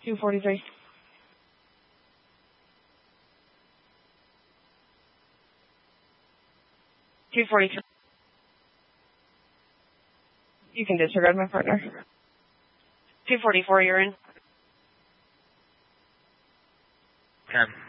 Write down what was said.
243. You can disregard my partner. 244, you're in. 10.